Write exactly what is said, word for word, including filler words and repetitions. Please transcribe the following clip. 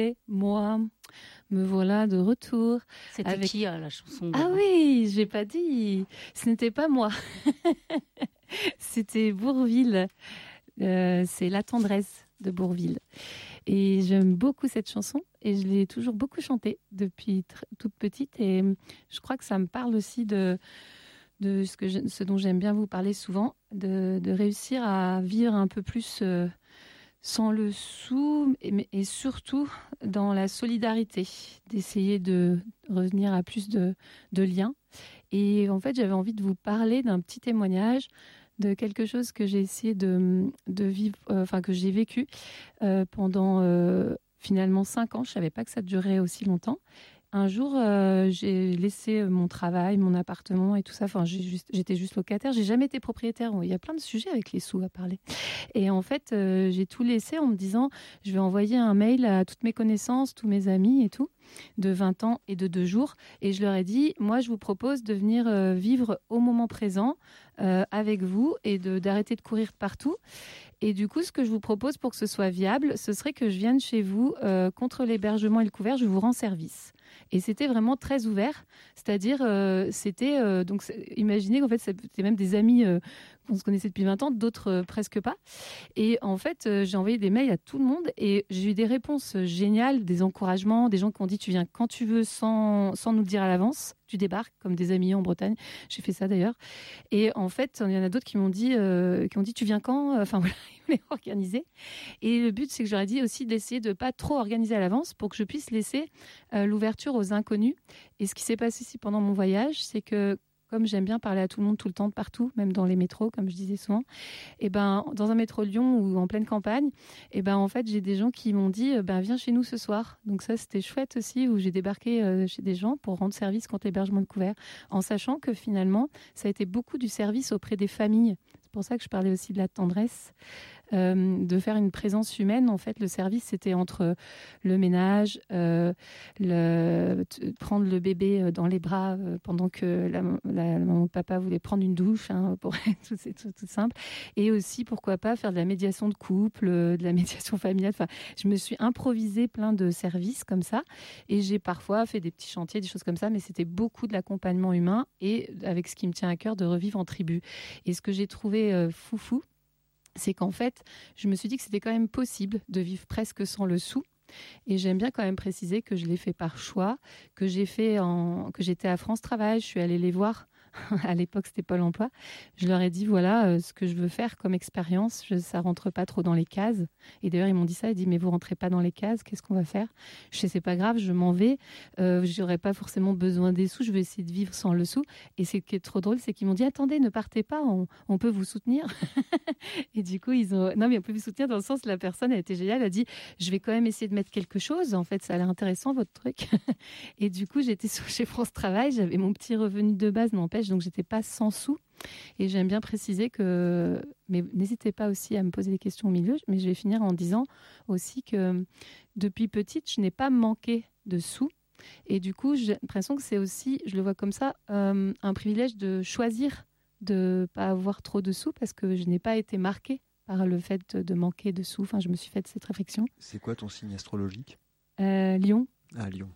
Moi, me voilà de retour. C'était avec... qui euh, la chanson? Ah oui, j'ai pas dit. Ce n'était pas moi. C'était Bourvil. Euh, c'est La tendresse de Bourvil. Et j'aime beaucoup cette chanson et je l'ai toujours beaucoup chantée depuis tr- toute petite. Et je crois que ça me parle aussi de, de ce, que je- ce dont j'aime bien vous parler souvent, de, de réussir à vivre un peu plus euh, sans le sou et, mais- et surtout dans la solidarité, d'essayer de revenir à plus de, de liens. Et en fait, j'avais envie de vous parler d'un petit témoignage de quelque chose que j'ai essayé de, de vivre, euh, enfin que j'ai vécu euh, pendant euh, finalement cinq ans. Je savais pas que ça durait aussi longtemps. Un jour, euh, j'ai laissé mon travail, mon appartement et tout ça. Enfin, j'ai juste, j'étais juste locataire. J'ai jamais été propriétaire. Il y a plein de sujets avec les sous à parler. Et en fait, euh, j'ai tout laissé en me disant, je vais envoyer un mail à toutes mes connaissances, tous mes amis et tout, de vingt ans et de deux jours. Et je leur ai dit, moi, je vous propose de venir euh, vivre au moment présent euh, avec vous et de, d'arrêter de courir partout. Et du coup, ce que je vous propose pour que ce soit viable, ce serait que je vienne chez vous euh, contre l'hébergement et le couvert, je vous rends service. Et c'était vraiment très ouvert, c'est-à-dire, euh, c'était, euh, donc, c'est- imaginez qu'en fait, c'était même des amis euh, qu'on se connaissait depuis vingt ans, d'autres euh, presque pas. Et en fait, euh, j'ai envoyé des mails à tout le monde et j'ai eu des réponses géniales, des encouragements, des gens qui ont dit tu viens quand tu veux sans, sans nous le dire à l'avance, tu débarques comme des amis en Bretagne. J'ai fait ça d'ailleurs. Et en fait, il y en a d'autres qui m'ont dit, euh, qui ont dit tu viens quand. Enfin voilà, ils voulaient organiser. Et le but, c'est que j'aurais dit aussi d'essayer de pas trop organiser à l'avance pour que je puisse laisser euh, l'ouverture aux inconnus. Et ce qui s'est passé ici pendant mon voyage, c'est que comme j'aime bien parler à tout le monde tout le temps, de partout, même dans les métros, comme je disais souvent, et ben dans un métro Lyon ou en pleine campagne, et ben en fait j'ai des gens qui m'ont dit euh, ben viens chez nous ce soir. Donc ça c'était chouette aussi, où j'ai débarqué euh, chez des gens pour rendre service contre l'hébergement de couvert, en sachant que finalement ça a été beaucoup du service auprès des familles. C'est pour ça que je parlais aussi de la tendresse. Euh, de faire une présence humaine. En fait, le service, c'était entre le ménage, euh, le, t- prendre le bébé dans les bras euh, pendant que la, la, la maman ou le papa voulait prendre une douche, hein, pour tout, c'est tout, tout simple. Et aussi, pourquoi pas, faire de la médiation de couple, euh, de la médiation familiale. Enfin, je me suis improvisé plein de services comme ça. Et j'ai parfois fait des petits chantiers, des choses comme ça, mais c'était beaucoup de l'accompagnement humain et avec ce qui me tient à cœur de revivre en tribu. Et ce que j'ai trouvé euh, foufou, c'est qu'en fait, je me suis dit que c'était quand même possible de vivre presque sans le sou. Et j'aime bien quand même préciser que je l'ai fait par choix, que j'ai fait en, que j'étais à France Travail, je suis allée les voir. À l'époque, c'était Pôle emploi. Je leur ai dit, voilà, euh, ce que je veux faire comme expérience, je, ça rentre pas trop dans les cases. Et d'ailleurs, ils m'ont dit ça, ils disent, mais vous rentrez pas dans les cases, qu'est-ce qu'on va faire? Je sais, c'est pas grave, je m'en vais. Euh, j'aurais pas forcément besoin des sous, je vais essayer de vivre sans le sou. Et ce qui est trop drôle, c'est qu'ils m'ont dit, attendez, ne partez pas, on, on peut vous soutenir. Et du coup, ils ont, non, mais on peut vous soutenir dans le sens, la personne, elle était géniale, elle a dit, je vais quand même essayer de mettre quelque chose. En fait, ça a l'air intéressant, votre truc. Et du coup, j'étais sur- chez France Travail, j'avais mon petit revenu de base, n'empêche, donc j'étais pas sans sous. Et j'aime bien préciser que, mais n'hésitez pas aussi à me poser des questions au milieu, mais je vais finir en disant aussi que depuis petite, je n'ai pas manqué de sous. Et du coup, j'ai l'impression que c'est aussi, je le vois comme ça, euh, un privilège de choisir de pas avoir trop de sous parce que je n'ai pas été marquée par le fait de manquer de sous. Enfin, je me suis fait cette réflexion. C'est quoi ton signe astrologique? Euh, Lion. Ah, Lion.